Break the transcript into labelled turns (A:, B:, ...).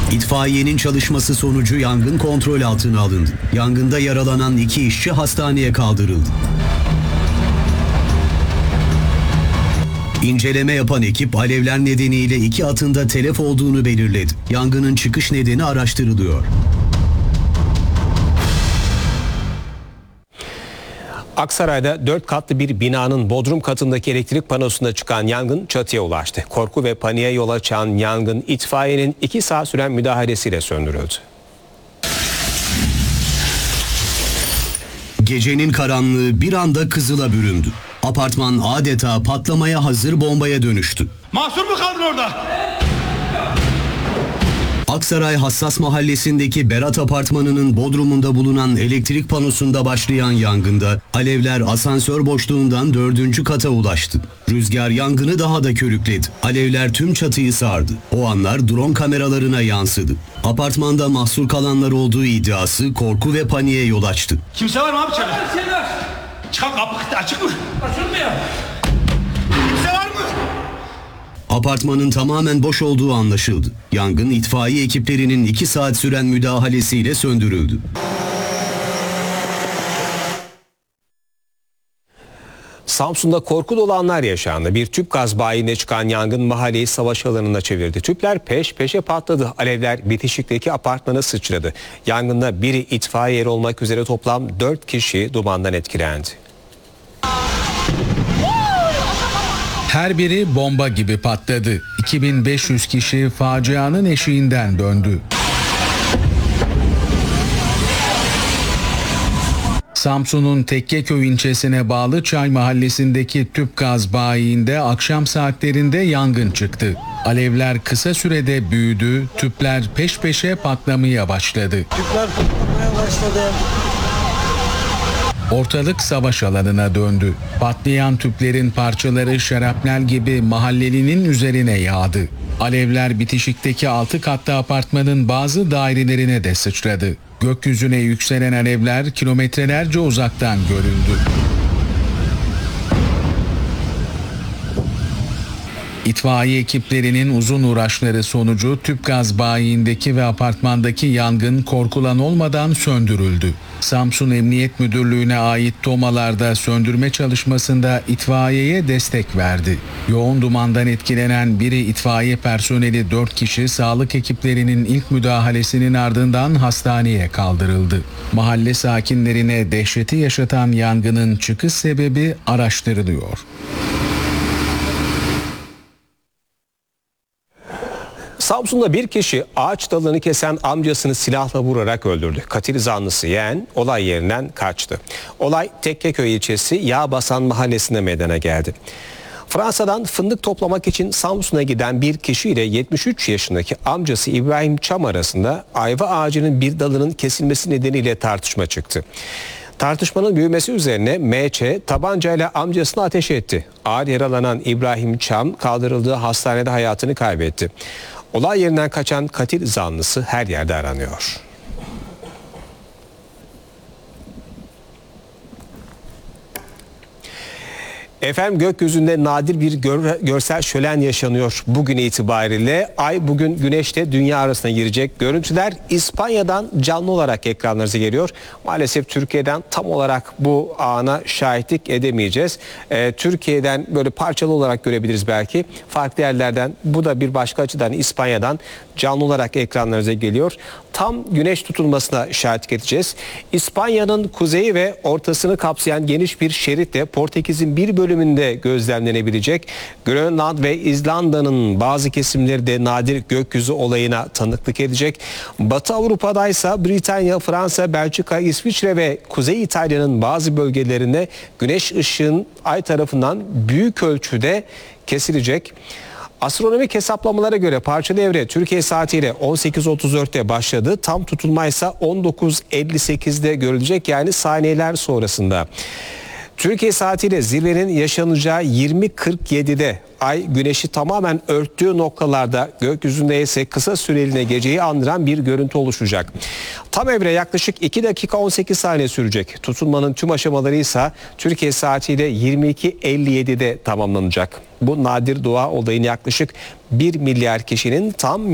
A: İtfaiyenin çalışması sonucu yangın kontrol altına alındı. Yangında yaralanan 2 işçi hastaneye kaldırıldı. İnceleme yapan ekip alevler nedeniyle 2 atın da telef olduğunu belirledi. Yangının çıkış nedeni araştırılıyor.
B: Aksaray'da 4 katlı bir binanın bodrum katındaki elektrik panosunda çıkan yangın çatıya ulaştı. Korku ve paniğe yol açan yangın itfaiyenin 2 saat süren müdahalesiyle söndürüldü.
A: Gecenin karanlığı bir anda kızıla büründü. Apartman adeta patlamaya hazır bombaya dönüştü.
C: Mahsur mu kaldın orada?
A: Aksaray Hassas Mahallesi'ndeki Berat Apartmanı'nın bodrumunda bulunan elektrik panosunda başlayan yangında alevler asansör boşluğundan 4. kata ulaştı. Rüzgar yangını daha da körükledi. Alevler tüm çatıyı sardı. O anlar drone kameralarına yansıdı. Apartmanda mahsur kalanlar olduğu iddiası korku ve paniğe yol açtı.
C: Kimse var mı abi içeride? Çıkan kapı açık mı? Açılmıyor. Kimse var mı?
A: Apartmanın tamamen boş olduğu anlaşıldı. Yangın itfaiye ekiplerinin 2 saat süren müdahalesiyle söndürüldü.
B: Samsun'da korku dolu anlar yaşandı. Bir tüp gaz bayine çıkan yangın mahalleyi savaş alanına çevirdi. Tüpler peş peşe patladı. Alevler bitişikteki apartmana sıçradı. Yangında biri itfaiye eri olmak üzere toplam 4 kişi dumandan etkilendi.
D: Her biri bomba gibi patladı. 2500 kişi facianın eşiğinden döndü. Samsun'un Tekkeköy ilçesine bağlı Çay Mahallesi'ndeki tüp gaz bayiinde akşam saatlerinde yangın çıktı. Alevler kısa sürede büyüdü, tüpler peş peşe patlamaya başladı.
E: Tüpler patlamaya başladı.
D: Ortalık savaş alanına döndü. Patlayan tüplerin parçaları şarapnel gibi mahallelinin üzerine yağdı. Alevler bitişikteki 6 katlı apartmanın bazı dairelerine de sıçradı. Gökyüzüne yükselen alevler kilometrelerce uzaktan görüldü. İtfaiye ekiplerinin uzun uğraşları sonucu tüp gaz bayiindeki ve apartmandaki yangın korkulan olmadan söndürüldü. Samsun Emniyet Müdürlüğü'ne ait tomalarda söndürme çalışmasında itfaiyeye destek verdi. Yoğun dumandan etkilenen biri itfaiye personeli 4 kişi sağlık ekiplerinin ilk müdahalesinin ardından hastaneye kaldırıldı. Mahalle sakinlerine dehşeti yaşatan yangının çıkış sebebi araştırılıyor.
B: Samsun'da bir kişi ağaç dalını kesen amcasını silahla vurarak öldürdü. Katil zanlısı yeğen olay yerinden kaçtı. Olay Tekkeköy ilçesi Yağbasan mahallesinde meydana geldi. Fransa'dan fındık toplamak için Samsun'a giden bir kişi ile 73 yaşındaki amcası İbrahim Çam arasında ayva ağacının bir dalının kesilmesi nedeniyle tartışma çıktı. Tartışmanın büyümesi üzerine M.Ç. tabancayla amcasını ateş etti. Ağır yaralanan İbrahim Çam kaldırıldığı hastanede hayatını kaybetti. Olay yerinden kaçan katil zanlısı her yerde aranıyor. Efendim gökyüzünde nadir bir görsel şölen yaşanıyor bugün itibariyle. Ay bugün güneşle dünya arasına girecek. Görüntüler İspanya'dan canlı olarak ekranlarınıza geliyor. Maalesef Türkiye'den tam olarak bu ana şahitlik edemeyeceğiz. Türkiye'den böyle parçalı olarak görebiliriz belki. Farklı yerlerden, bu da bir başka açıdan İspanya'dan canlı olarak ekranlarınıza geliyor. Tam güneş tutulmasına şahitlik edeceğiz. İspanya'nın kuzeyi ve ortasını kapsayan geniş bir şeritle Portekiz'in bir bölümünde gözlemlenebilecek. Grönland ve İzlanda'nın bazı kesimleri de nadir gökyüzü olayına tanıklık edecek. Batı Avrupa'da ise Britanya, Fransa, Belçika, İsviçre ve Kuzey İtalya'nın bazı bölgelerinde güneş ışığın ay tarafından büyük ölçüde kesilecek. Astronomik hesaplamalara göre parçalı evre Türkiye saatiyle 18.34'te başladı. Tam tutulma ise 19.58'de görülecek, yani saniyeler sonrasında. Türkiye saatiyle zirvenin yaşanacağı 20.47'de ay güneşi tamamen örttüğü noktalarda gökyüzünde ise kısa süreliğine geceyi andıran bir görüntü oluşacak. Tam evre yaklaşık 2 dakika 18 saniye sürecek. Tutulmanın tüm aşamaları ise Türkiye saatiyle 22.57'de tamamlanacak. Bu nadir doğa olayını yaklaşık 1 milyar kişinin tam